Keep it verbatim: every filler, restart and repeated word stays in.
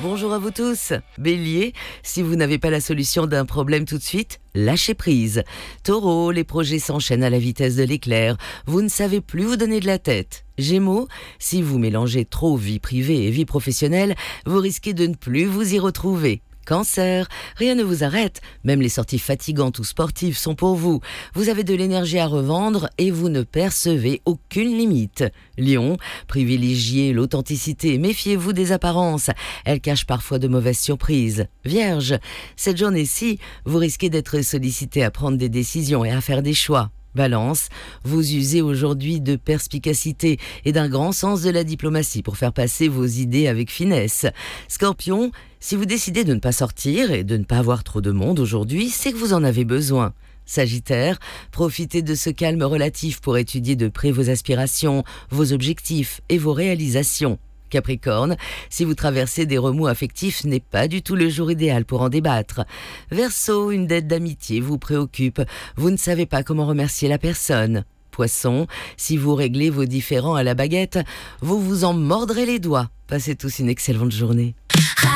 Bonjour à vous tous. Bélier, si vous n'avez pas la solution d'un problème tout de suite, lâchez prise. Taureau, les projets s'enchaînent à la vitesse de l'éclair. Vous ne savez plus vous donner de la tête. Gémeaux, si vous mélangez trop vie privée et vie professionnelle, vous risquez de ne plus vous y retrouver. Cancer, rien ne vous arrête, même les sorties fatigantes ou sportives sont pour vous. Vous avez de l'énergie à revendre et vous ne percevez aucune limite. Lion, privilégiez l'authenticité, méfiez-vous des apparences, elles cachent parfois de mauvaises surprises. Vierge, cette journée-ci, vous risquez d'être sollicité à prendre des décisions et à faire des choix. Balance, vous usez aujourd'hui de perspicacité et d'un grand sens de la diplomatie pour faire passer vos idées avec finesse. Scorpion, si vous décidez de ne pas sortir et de ne pas avoir trop de monde aujourd'hui, c'est que vous en avez besoin. Sagittaire, profitez de ce calme relatif pour étudier de près vos aspirations, vos objectifs et vos réalisations. Capricorne, si vous traversez des remous affectifs, ce n'est pas du tout le jour idéal pour en débattre. Verseau, une dette d'amitié vous préoccupe. Vous ne savez pas comment remercier la personne. Poisson, si vous réglez vos différends à la baguette, vous vous en mordrez les doigts. Passez tous une excellente journée.